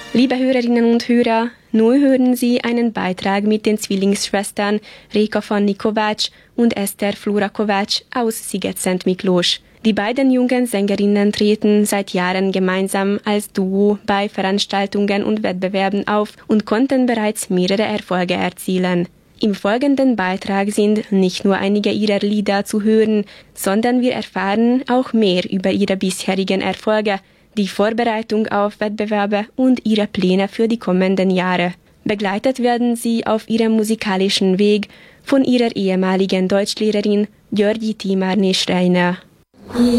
Liebe Hörerinnen und Hörer, nun hören Sie einen Beitrag mit den Zwillingsschwestern Rika Fanny Kovács und Esther Flora Kovács aus Sziget-Szent Miklós. Die beiden jungen Sängerinnen treten seit Jahren gemeinsam als Duo bei Veranstaltungen und Wettbewerben auf und konnten bereits mehrere Erfolge erzielen. Im folgenden Beitrag sind nicht nur einige ihrer Lieder zu hören, sondern wir erfahren auch mehr über ihre bisherigen Erfolge, die Vorbereitung auf Wettbewerbe und ihre Pläne für die kommenden Jahre. Begleitet werden sie auf ihrem musikalischen Weg von ihrer ehemaligen Deutschlehrerin Györgyi Timarné Schreiner.